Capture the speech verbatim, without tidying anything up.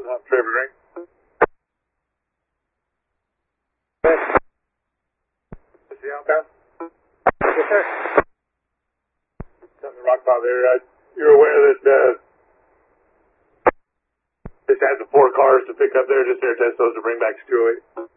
on Trevor Green. Is he outbound? Yes, sir. On the rock pile there, uh, you're aware that uh, this has the four cars to pick up there, just air test those to bring back to two oh eight.